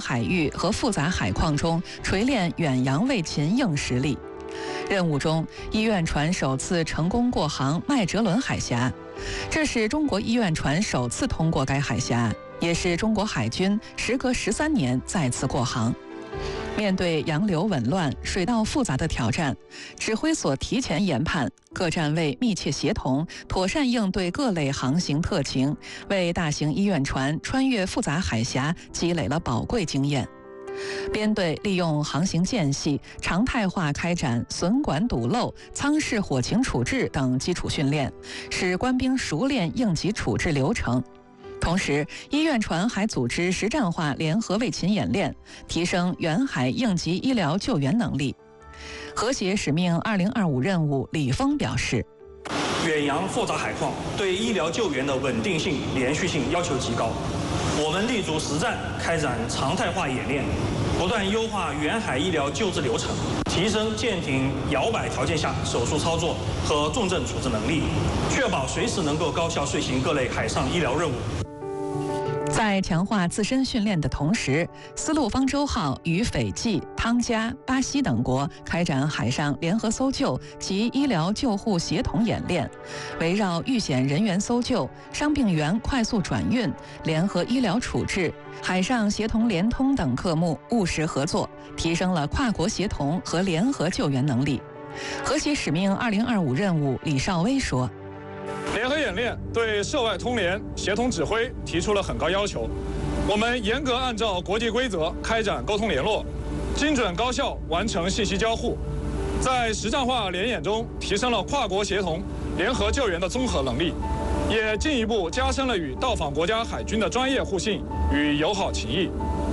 海域和复杂海况中锤炼远洋卫勤硬实力。任务中，医院船首次成功过航麦哲伦海峡，这是中国医院船首次通过该海峡，也是中国海军时隔13年再次过航。面对洋流紊乱、水道复杂的挑战，指挥所提前研判，各站位密切协同，妥善应对各类航行特情，为大型医院船穿越复杂海峡积累了宝贵经验。编队利用航行间隙，常态化开展损管堵漏、舱室火情处置等基础训练，使官兵熟练应急处置流程。同时，医院船还组织实战化联合卫勤演练，提升远海应急医疗救援能力。和谐使命2025任务李峰表示， 远洋复杂海况对医疗救援的稳定性、连续性要求极高，我们立足实战，开展常态化演练，不断优化远海医疗救治流程，提升舰艇摇摆条件下手术操作和重症处置能力，确保随时能够高效遂行各类海上医疗任务。 在强化自身训练的同时，丝路方舟号与斐济、汤加、巴西等国开展海上联合搜救及医疗救护协同演练，围绕遇险人员搜救、伤病员快速转运、联合医疗处置、海上协同联通等科目务实合作，提升了跨国协同和联合救援能力。和谐使命2025任务李少威说， 联合演练对涉外通联、协同指挥提出了很高要求，我们严格按照国际规则开展沟通联络，精准高效完成信息交互，在实战化联演中提升了跨国协同、联合救援的综合能力，也进一步加深了与到访国家海军的专业互信与友好情谊。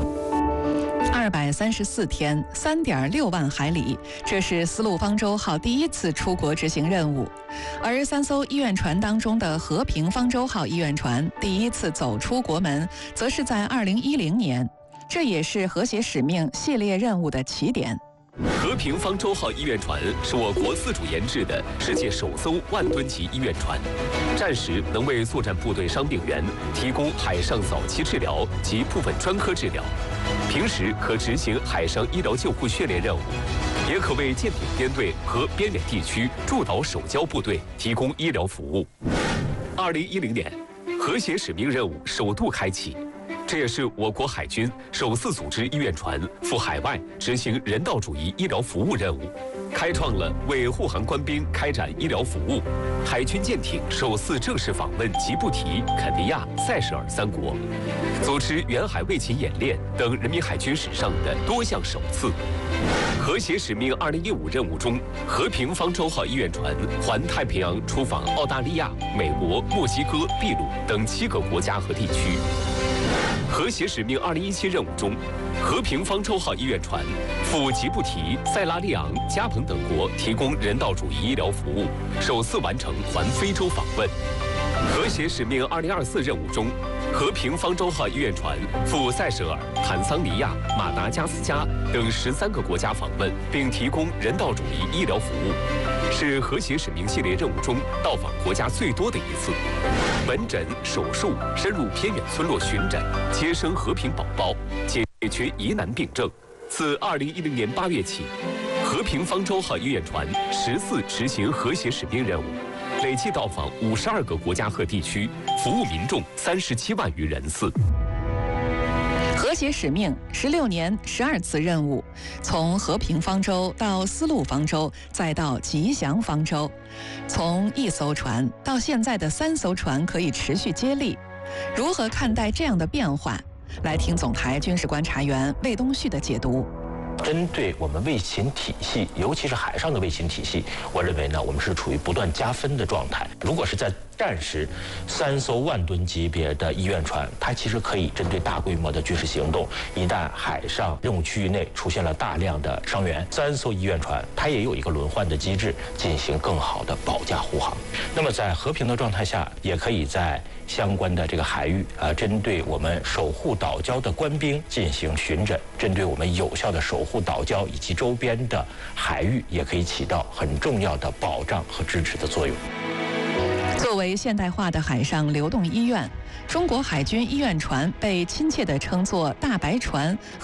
234天，3.6万海里，这是丝路方舟号第一次出国执行任务。而3艘医院船当中的和平方舟号医院船第一次走出国门，则是在2010年，这也是和谐使命系列任务的起点。 和平方舟号医院船是我国自主研制的世界首艘万吨级医院船，战时能为作战部队伤病员提供海上早期治疗及部分专科治疗，平时可执行海上医疗救护训练任务，也可为舰艇编队和边远地区驻岛守礁部队提供医疗服务。2010年，和谐使命任务首度开启。这也是我国海军首次组织医院船赴海外执行人道主义医疗服务任务，开创了为护航官兵开展医疗服务，海军舰艇首次正式访问吉布提、肯尼亚、塞舌尔3国，组织远海卫勤演练等人民海军史上的多项首次。和谐使命2015任务中，和平方舟号医院船环太平洋出访澳大利亚、美国、墨西哥、秘鲁等7个国家和地区。和谐使命2017任务中，和平方舟号医院船赴吉布提、塞拉利昂、加蓬等国提供人道主义医疗服务，首次完成环非洲访问。和谐使命2024任务中，和平方舟号医院船赴塞舌尔、坦桑尼亚、马达加斯加等13个国家访问，并提供人道主义医疗服务，是和谐使命系列任务中到访国家最多的一次。门诊、手术，深入偏远村落巡诊，接生和平宝宝，解决疑难病症。自2010年8月起，和平方舟号医院船14执行和谐使命任务，累计到访52个国家和地区，服务民众37万余人次。 和谐使命16年12次任务，从和平方舟到丝路方舟，再到吉祥方舟，从1艘船到现在的3艘船可以持续接力，如何看待这样的变化？来听总台军事观察员魏东旭的解读。 针对我们卫勤体系，尤其是海上的卫勤体系，我认为呢，我们是处于不断加分的状态。如果是在战时3艘万吨级别的医院船，它其实可以针对大规模的军事行动，一旦海上任务区域内出现了大量的伤员，3艘医院船它也有一个轮换的机制，进行更好的保驾护航。那么在和平的状态下，也可以在相关的这个海域针对我们守护岛礁的官兵进行巡诊，针对我们有效的守护岛礁以及周边的海域，也可以起到很重要的保障和支持的作用。 作为现代化的海上流动医院，中国海军医院船被亲切地称作大白船